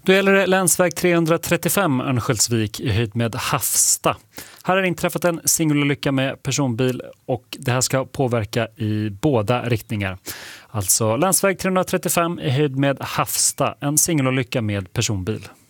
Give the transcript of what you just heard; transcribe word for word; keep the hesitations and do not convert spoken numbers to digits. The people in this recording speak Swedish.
Då gäller det länsväg trehundratrettiofem Örnsköldsvik i höjd med Hafsta. Här har det inträffat en singelolycka med personbil och det här ska påverka i båda riktningar. Alltså länsväg trehundratrettiofem i höjd med Hafsta, en singelolycka med personbil.